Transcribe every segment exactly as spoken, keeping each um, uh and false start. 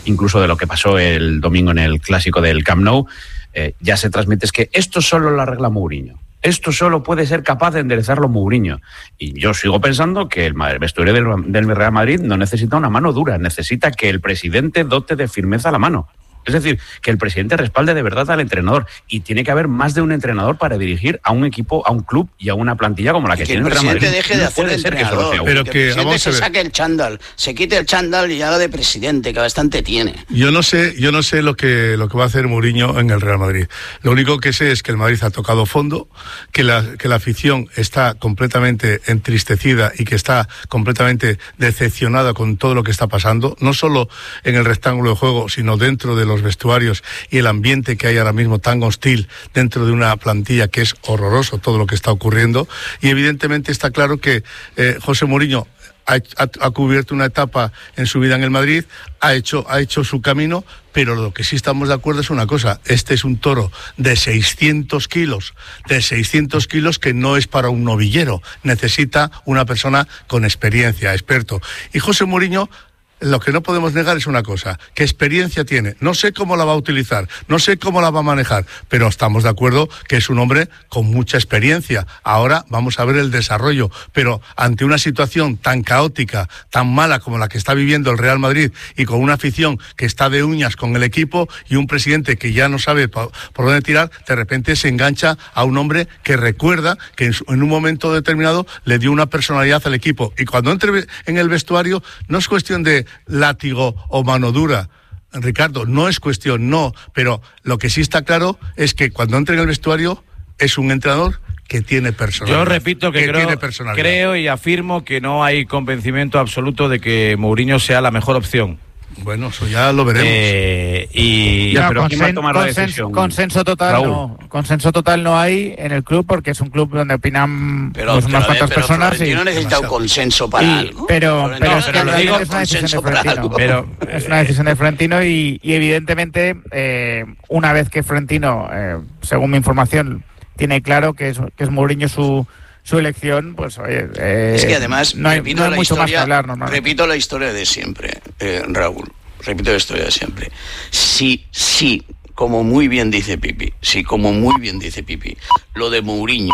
incluso de lo que pasó el domingo en el clásico del Camp Nou, eh, ya se transmite es que esto solo lo arregla Mourinho. Esto solo puede ser capaz de enderezarlo Mourinho. Y yo sigo pensando que el vestuario del, del Real Madrid no necesita una mano dura, necesita que el presidente dote de firmeza la mano. Es decir, que el presidente respalde de verdad al entrenador. Y tiene que haber más de un entrenador para dirigir a un equipo, a un club y a una plantilla como la que, que tiene el Real Madrid. Que el presidente deje de hacer el entrenador. Que Pero que, que el presidente se saque el chándal, se quite el chándal y haga de presidente, que bastante tiene. Yo no sé, yo no sé lo que lo que va a hacer Mourinho en el Real Madrid. Lo único que sé es que el Madrid ha tocado fondo, que la, que la afición está completamente entristecida y que está completamente decepcionada con todo lo que está pasando, no solo en el rectángulo de juego, sino dentro de los vestuarios y el ambiente que hay ahora mismo tan hostil dentro de una plantilla que es horroroso todo lo que está ocurriendo. Y evidentemente está claro que eh, José Mourinho ha, ha, ha cubierto una etapa en su vida en el Madrid, ha hecho, ha hecho su camino, pero lo que sí estamos de acuerdo es una cosa: este es un toro de seiscientos kilos, de seiscientos kilos que no es para un novillero, necesita una persona con experiencia, experto. Y José Mourinho, lo que no podemos negar es una cosa, que experiencia tiene. No sé cómo la va a utilizar, no sé cómo la va a manejar, pero estamos de acuerdo que es un hombre con mucha experiencia. Ahora vamos a ver el desarrollo, pero ante una situación tan caótica, tan mala como la que está viviendo el Real Madrid, y con una afición que está de uñas con el equipo y un presidente que ya no sabe por, por dónde tirar, de repente se engancha a un hombre que recuerda que en, su, en un momento determinado le dio una personalidad al equipo. Y cuando entre en el vestuario no es cuestión de látigo o mano dura, Ricardo, no es cuestión, no, pero lo que sí está claro es que cuando entra en el vestuario es un entrenador que tiene personalidad. Yo repito que, que creo, creo y afirmo que no hay convencimiento absoluto de que Mourinho sea la mejor opción. Bueno, eso ya lo veremos. Eh, y ya, no, pero consen, ¿quién va a tomar la consenso, decisión? Consenso total Raúl. no, consenso total no hay en el club, porque es un club donde opinan pero, pues, unas pero, cuantas pero personas. Florentino y necesita un consenso para y, algo. Pero, pero, no, es, pero que lo digo, es una decisión de para Florentino. algo. Pero es una decisión de Florentino y, y evidentemente eh, una vez que Florentino, eh, según mi información, tiene claro que es, que es Mourinho su su elección, pues oye, eh, es que además no hay, repito no hay la mucho historia, más que hablar normalmente. Repito la historia de siempre, eh, Raúl. Repito la historia de siempre. Sí, sí, como muy bien dice Pipi, sí, como muy bien dice Pipi, lo de Mourinho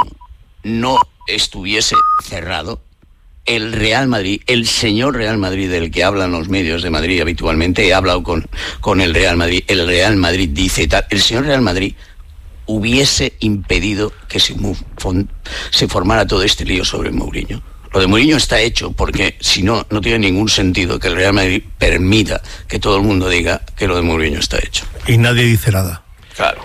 no estuviese cerrado, el Real Madrid, el señor Real Madrid del que hablan los medios de Madrid habitualmente, he hablado con, con el Real Madrid, el Real Madrid dice tal, el señor Real Madrid hubiese impedido que se, se formara todo este lío sobre Mourinho. Lo de Mourinho está hecho porque, si no, no tiene ningún sentido que el Real Madrid permita que todo el mundo diga que lo de Mourinho está hecho. Y nadie dice nada. Claro.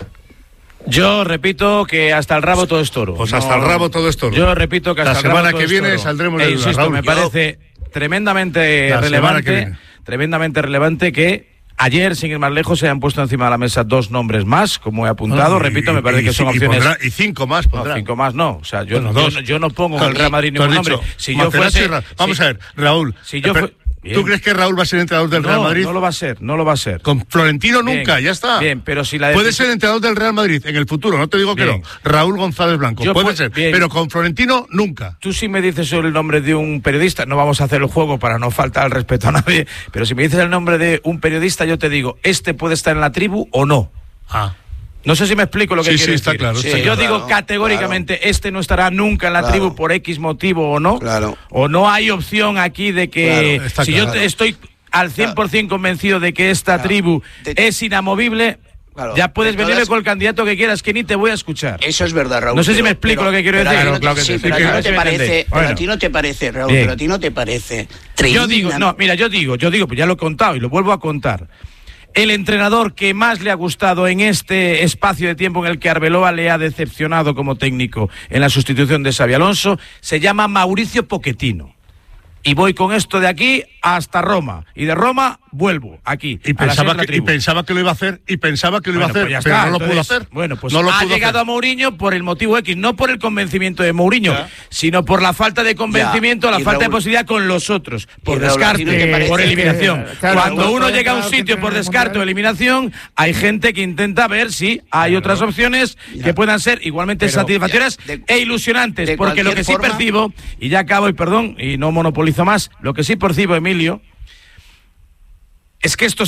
Yo repito que hasta el rabo todo es toro. Pues no, hasta el rabo todo es toro. Yo repito que hasta la el rabo semana todo que es viene toro. saldremos e de insisto, Raúl, me parece yo... tremendamente la relevante, tremendamente relevante que ayer, sin ir más lejos, se han puesto encima de la mesa dos nombres más, como he apuntado. No, Repito, y, me parece y, que son y opciones. Pondrá, y cinco más pondrá. No, cinco más no. O sea, yo, bueno, yo, yo, yo no pongo en el Real Madrid ningún nombre. Si yo fuese, Ra- Vamos si, a ver, Raúl. Si yo fu- ¿Tú crees que Raúl va a ser entrenador del no, Real Madrid? No lo va a ser, no lo va a ser. Con Florentino nunca, bien, ya está. Bien, pero si la Puede ser entrenador del Real Madrid en el futuro, no te digo bien. que no. Raúl González Blanco, Yo puede pu- ser. bien. Pero con Florentino nunca. Tú si me dices el nombre de un periodista, no vamos a hacer el juego para no faltar al respeto a nadie, pero si me dices el nombre de un periodista, yo te digo, ¿este puede estar en la tribu o no? Ah. No sé si me explico lo que sí, quiero sí, está decir. claro. Sí, está yo claro. digo Claro, categóricamente, claro. este no estará nunca en la Claro. tribu por X motivo o no. Claro. O no hay opción aquí de que... Claro, está si claro. yo te- estoy al cien por ciento convencido de que esta Claro. tribu De- es inamovible, Claro. ya puedes De venirme todas- con el candidato que quieras, que ni te voy a escuchar. Eso es verdad, Raúl. No sé si pero- me explico pero- lo que quiero pero decir. a ti no te- Claro que sí, sí, pero a ti claro no que te me parece, entendéis. pero a Bueno. ti no te parece, Raúl, Bien. pero a ti no te parece. Yo digo, tremenda- no, mira, yo digo, yo digo, pues ya lo he contado y lo vuelvo a contar. El entrenador que más le ha gustado en este espacio de tiempo en el que Arbeloa le ha decepcionado como técnico en la sustitución de Xabi Alonso se llama Mauricio Pochettino. Y voy con esto de aquí hasta Roma. Y de Roma vuelvo aquí. Y a las pensaba, seis de la que, y tribu. pensaba que lo iba a hacer, y pensaba que lo Bueno, iba a pues ya hacer, pero está, no lo pudo entonces, hacer. Bueno, pues no lo ha pudo llegado hacer. a Mourinho por el motivo X, no por el convencimiento de Mourinho, Ya. sino por la falta de convencimiento, Ya. la Y falta de Raúl- posibilidad con los otros, por y Raúl, ¿a ti no te descarte, parece por que- eliminación. Claro, Cuando Raúl, uno Raúl, llega a un Raúl, sitio que por tiene descarte o mundial. eliminación, hay gente que intenta ver si hay otras opciones que puedan ser igualmente Pero- satisfactorias de- e ilusionantes, de porque lo cualquier que sí forma- percibo, y ya acabo y perdón, y no monopolizo más, lo que sí percibo, Emilio, es que esto